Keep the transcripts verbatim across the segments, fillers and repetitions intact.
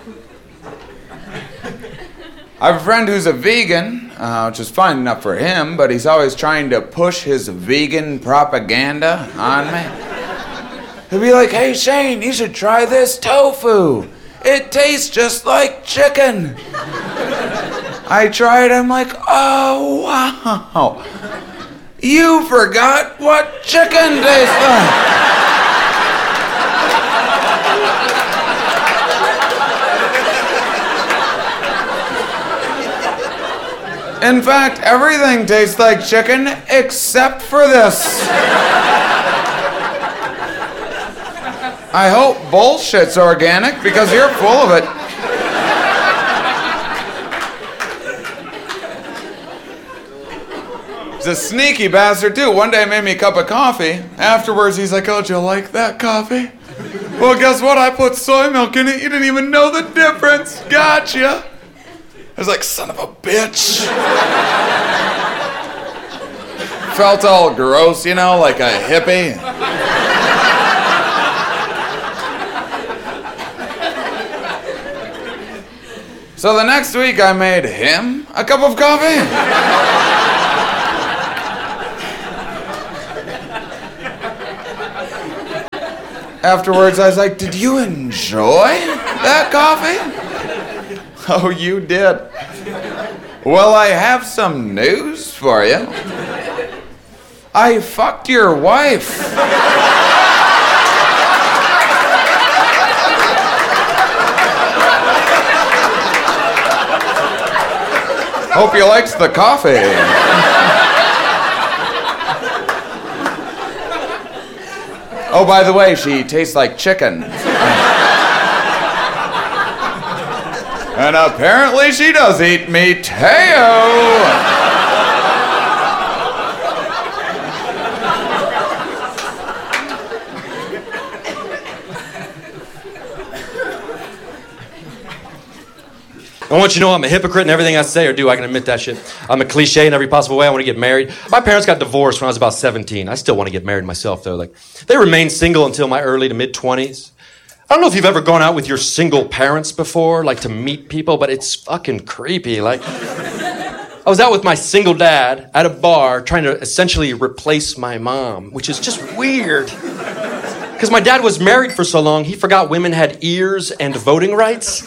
I have a friend who's a vegan, uh, which is fine enough for him, but he's always trying to push his vegan propaganda on me. He'll be like, hey, Shane, you should try this tofu. It tastes just like chicken. I tried, I'm like, oh, wow. You forgot what chicken tastes like. In fact, everything tastes like chicken except for this. I hope bullshit's organic because you're full of it. He's a sneaky bastard too. One day he made me a cup of coffee. Afterwards he's like, oh, do you like that coffee? Well, guess what? I put soy milk in it. You didn't even know the difference. Gotcha. I was like, son of a bitch. Felt all gross, you know, like a hippie. So the next week I made him a cup of coffee. Afterwards I was like, did you enjoy that coffee? Oh, you did. Well, I have some news for you. I fucked your wife. Hope you likes the coffee. Oh, by the way, she tastes like chicken. And apparently she does eat meat. Hey-o! I want you to know I'm a hypocrite in everything I say or do. I can admit that shit. I'm a cliche in every possible way. I want to get married. My parents got divorced when I was about seventeen. I still want to get married myself, though. Like, they remained single until my early to mid-twenties. I don't know if you've ever gone out with your single parents before, like to meet people, but it's fucking creepy. Like, I was out with my single dad at a bar trying to essentially replace my mom, which is just weird. Because my dad was married for so long, he forgot women had ears and voting rights.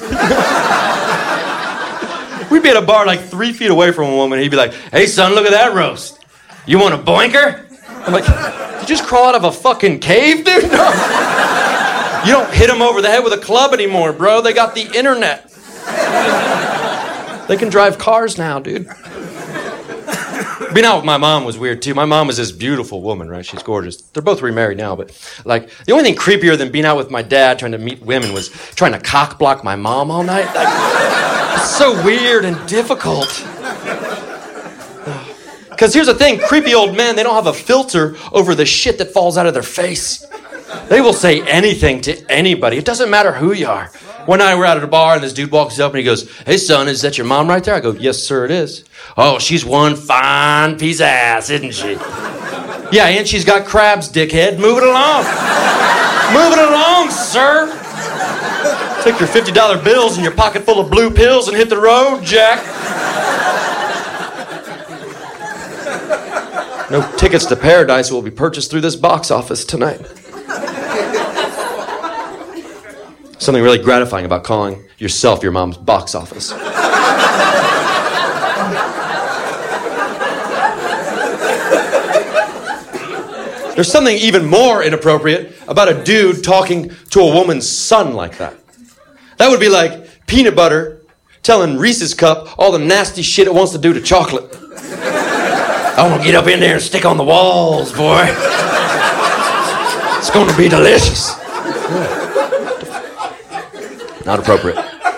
We'd be at a bar like three feet away from a woman, and he'd be like, hey, son, look at that roast. You want a boinker? I'm like, did you just crawl out of a fucking cave, dude? No. You don't hit them over the head with a club anymore, bro. They got the internet. They can drive cars now, dude. Being out with my mom was weird, too. My mom was this beautiful woman, right? She's gorgeous. They're both remarried now, but, like, the only thing creepier than being out with my dad trying to meet women was trying to cock block my mom all night. Like, it's so weird and difficult. Because here's the thing, creepy old men, they don't have a filter over the shit that falls out of their face. They will say anything to anybody. It doesn't matter who you are. One night we're out at a bar and this dude walks up and he goes, hey, son, is that your mom right there? I go, yes, sir, it is. Oh, she's one fine piece of ass, isn't she? Yeah, and she's got crabs, dickhead. Move it along. Move it along, sir. Take your fifty dollar bills and your pocket full of blue pills and hit the road, Jack. No tickets to paradise will be purchased through this box office tonight. Something really gratifying about calling yourself your mom's box office. There's something even more inappropriate about a dude talking to a woman's son like that. That would be like peanut butter telling Reese's Cup all the nasty shit it wants to do to chocolate. I want to get up in there and stick on the walls, boy. It's going to be delicious. Yeah. Not appropriate.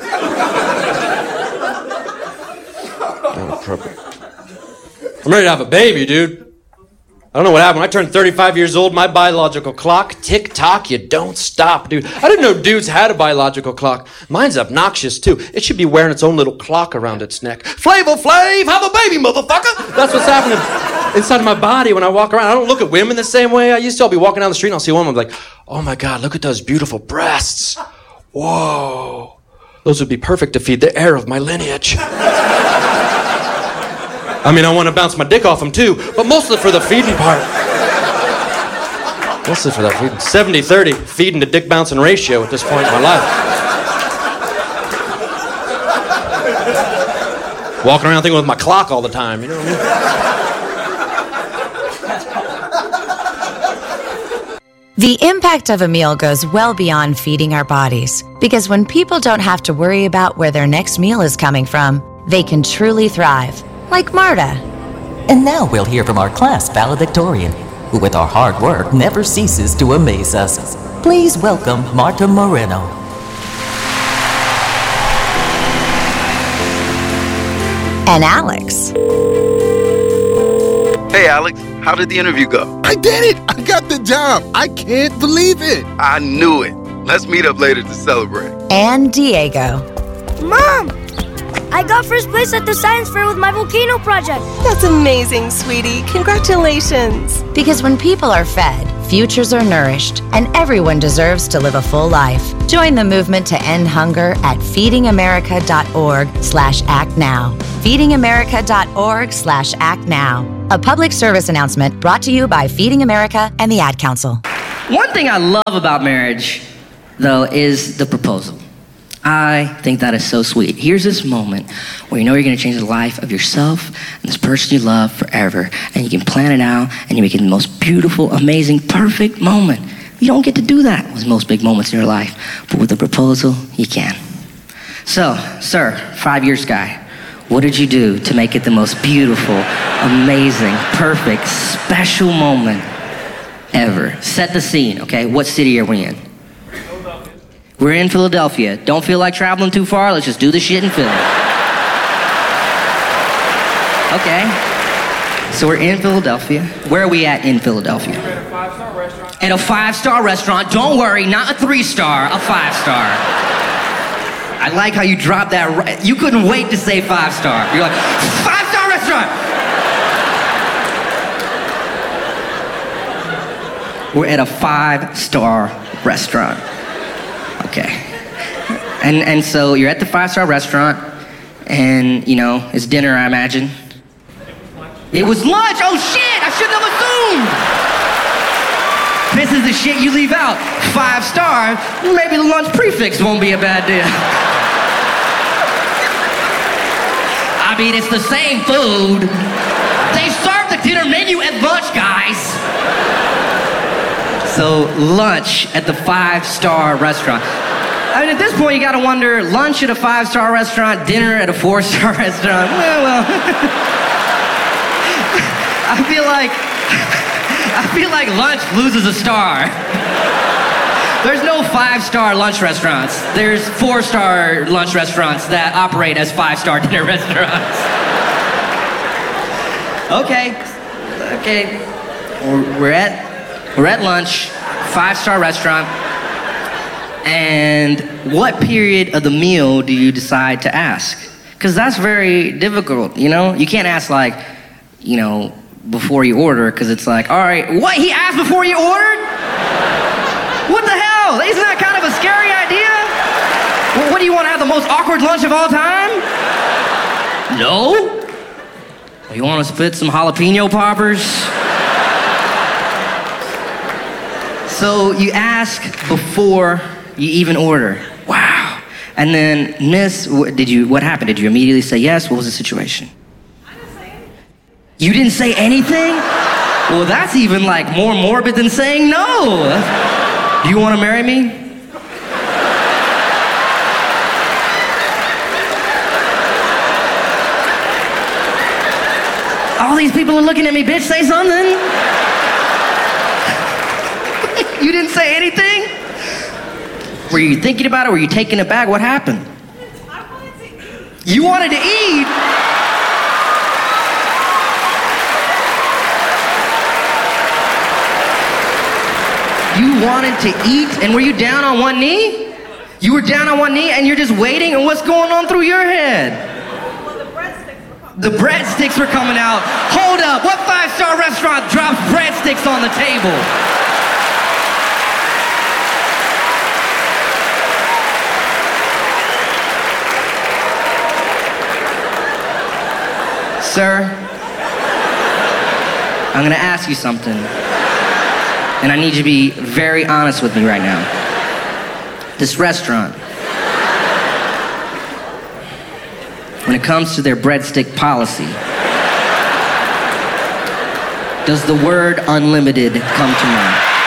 Not appropriate. I'm ready to have a baby, dude. I don't know what happened. When I turned thirty-five years old, my biological clock, tick-tock, you don't stop, dude. I didn't know dudes had a biological clock. Mine's obnoxious, too. It should be wearing its own little clock around its neck. Flavor Flav, have a baby, motherfucker! That's what's happening inside of my body when I walk around. I don't look at women the same way I used to. I'll be walking down the street and I'll see a woman, I'm like, oh my God, look at those beautiful breasts. Whoa. Those would be perfect to feed the heir of my lineage. I mean, I want to bounce my dick off them too, but mostly for the feeding part. Mostly for that feeding. seventy thirty, feeding to dick bouncing ratio at this point in my life. Walking around thinking with my clock all the time, you know what I mean? The impact of a meal goes well beyond feeding our bodies, because when people don't have to worry about where their next meal is coming from, they can truly thrive, like Marta. And now we'll hear from our class valedictorian, who with our hard work never ceases to amaze us. Please welcome Marta Moreno. And Alex. Hey, Alex, how did the interview go? I did it! I got the job! I can't believe it! I knew it. Let's meet up later to celebrate. And Diego. Mom! I got first place at the science fair with my volcano project. That's amazing, sweetie. Congratulations. Because when people are fed, futures are nourished, and everyone deserves to live a full life. Join the movement to end hunger at feedingamerica.org slash act now. feedingamerica.org slash act now. A public service announcement brought to you by Feeding America and the Ad Council. One thing I love about marriage, though, is the proposal. I think that is so sweet. Here's this moment where you know you're going to change the life of yourself and this person you love forever, and you can plan it out, and you make it the most beautiful, amazing, perfect moment. You don't get to do that with most big moments in your life, but with a proposal, you can. So, sir, five-year guy, what did you do to make it the most beautiful, amazing, perfect, special moment ever? Set the scene, okay? What city are we in? We're in Philadelphia. Don't feel like traveling too far? Let's just do the shit in Philly. Okay. So we're in Philadelphia. Where are we at in Philadelphia? We're at a five-star restaurant. At a five-star restaurant. Don't worry, not a three-star, a five-star. I like how you dropped that right. You couldn't wait to say five-star. You're like, five-star restaurant! We're at a five-star restaurant. Okay. And and so you're at the five-star restaurant, and, you know, it's dinner, I imagine. It was lunch! Oh, shit! I shouldn't have assumed! This is the shit you leave out. Five star, maybe the lunch prefix won't be a bad deal. I mean, it's the same food. They serve the dinner menu at lunch, guys. So, lunch at the five-star restaurant. I mean, at this point, you gotta wonder, lunch at a five-star restaurant, dinner at a four-star restaurant. Well, well. I feel like, I feel like lunch loses a star. There's no five-star lunch restaurants. There's four-star lunch restaurants that operate as five-star dinner restaurants. Okay, okay. We're, we're at, we're at lunch, five-star restaurant. And what period of the meal do you decide to ask? Because that's very difficult, you know? You can't ask, like, you know, before you order, because it's like, all right, what? He asked before you ordered? What the hell? Isn't that kind of a scary idea? Well, what do you want to have, the most awkward lunch of all time? No? Well, you want to spit some jalapeno poppers? So you ask before you even order. Wow. And then, Miss, what, did you, what happened? Did you immediately say yes? What was the situation? I didn't say anything. You didn't say anything? Well, that's even like more morbid than saying no. Do you want to marry me? All these people are looking at me, bitch, say something. You didn't say anything? Were you thinking about it? Were you taking it back? What happened? I wanted to eat. You wanted to eat? You wanted to eat, and were you down on one knee? You were down on one knee, and you're just waiting, and what's going on through your head? Well, the breadsticks were coming. The breadsticks were coming out. Hold up, what five-star restaurant drops breadsticks on the table? Sir, I'm gonna ask you something, and I need you to be very honest with me right now. This restaurant, when it comes to their breadstick policy, does the word unlimited come to mind?